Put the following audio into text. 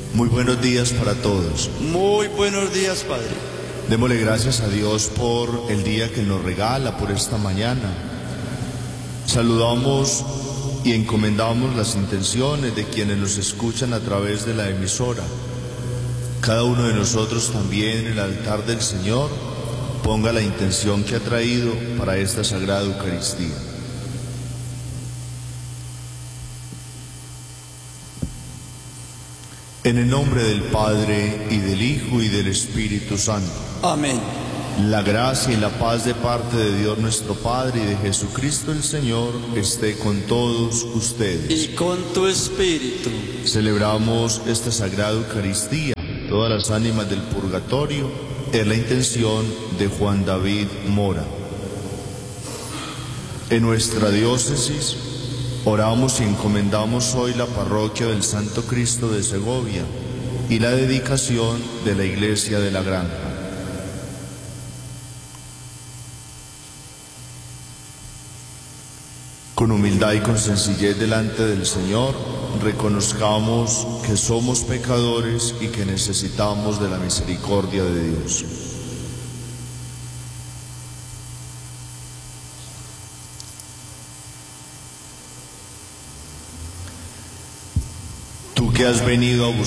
Muy buenos días para todos. Muy buenos días, Padre. Démosle gracias a Dios por el día que nos regala, por esta mañana. Saludamos y encomendamos las intenciones de quienes nos escuchan a través de la emisora. Cada uno de nosotros también en el altar del Señor ponga la intención que ha traído para esta Sagrada Eucaristía. En el nombre del Padre, y del Hijo, y del Espíritu Santo. Amén. La gracia y la paz de parte de Dios nuestro Padre y de Jesucristo el Señor esté con todos ustedes. Y con tu espíritu. Celebramos esta Sagrada Eucaristía. Todas las ánimas del purgatorio es la intención de Juan David Mora. En nuestra diócesis oramos y encomendamos hoy la parroquia del Santo Cristo de Segovia y la dedicación de la Iglesia de la Granja. Con humildad y con sencillez delante del Señor, reconozcamos que somos pecadores y que necesitamos de la misericordia de Dios. Tú que has venido a buscar